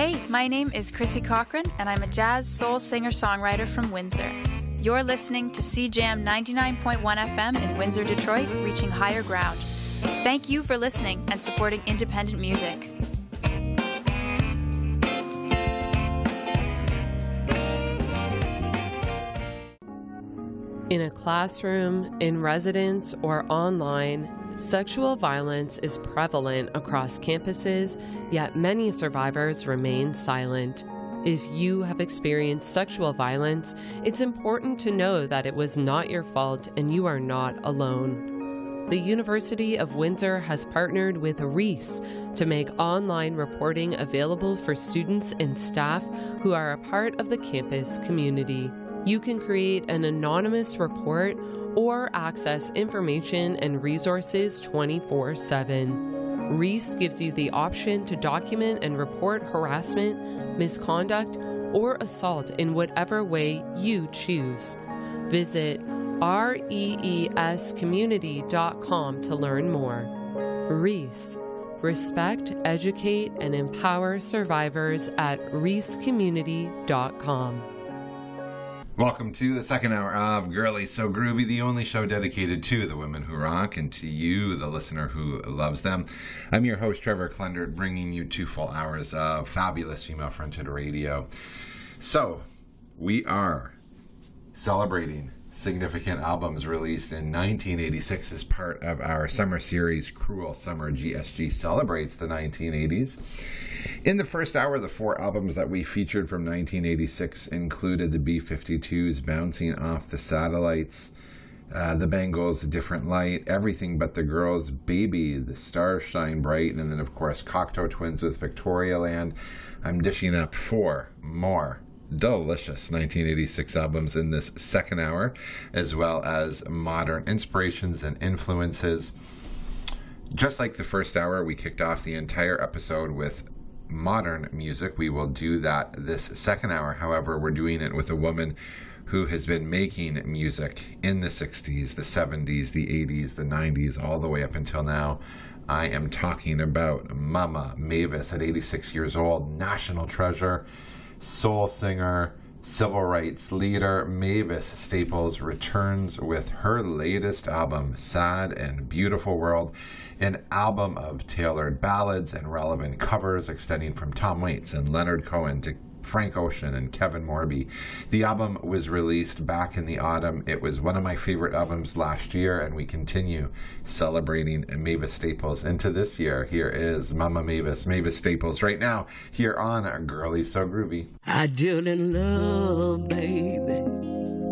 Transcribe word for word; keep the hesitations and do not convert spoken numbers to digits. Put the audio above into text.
Hey, my name is Chrissy Cochran, and I'm a jazz soul singer-songwriter from Windsor. You're listening to C J A M ninety-nine point one F M in Windsor, Detroit, reaching higher ground. Thank you for listening and supporting independent music. In a classroom, in residence, or online, sexual violence is prevalent across campuses, yet many survivors remain silent. If you have experienced sexual violence, it's important to know that it was not your fault and you are not alone. The University of Windsor has partnered with Reese to make online reporting available for students and staff who are a part of the campus community. You can create an anonymous report or access information and resources twenty-four seven. Reese gives you the option to document and report harassment, misconduct, or assault in whatever way you choose. Visit rees community dot com to learn more. Reese. Respect, educate, and empower survivors at rees community dot com. Welcome to the second hour of Girly So Groovy, the only show dedicated to the women who rock and to you, the listener who loves them. I'm your host, Trevor Klendert, bringing you two full hours of fabulous female-fronted radio. So, we are celebrating significant albums released in nineteen eighty-six as part of our summer series, Cruel Summer G S G Celebrates the nineteen eighties. In the first hour, the four albums that we featured from nineteen eighty-six included the B fifty-twos, Bouncing Off the Satellites, uh, the Bangles, Different Light, Everything But the Girls, Baby, The Stars Shine Bright, and then, of course, Cocteau Twins with Victoria Land. I'm dishing up four more delicious nineteen eighty-six albums in this second hour, as well as modern inspirations and influences. Just like the first hour, we kicked off the entire episode with modern music. We will do that this second hour. However, we're doing it with a woman who has been making music in the sixties, the seventies, the eighties, the nineties, all the way up until now. I am talking about Mama Mavis at eighty-six years old, national treasure, soul singer, civil rights leader. Mavis Staples returns with her latest album, Sad and Beautiful World, an album of tailored ballads and relevant covers extending from Tom Waits and Leonard Cohen to Frank Ocean and Kevin Morby. The album was released back in the autumn. It was one of my favorite albums last year, and we continue celebrating Mavis Staples into this year. Here is Mama Mavis, Mavis Staples, right now, here on Girly So Groovy. I didn't love, baby.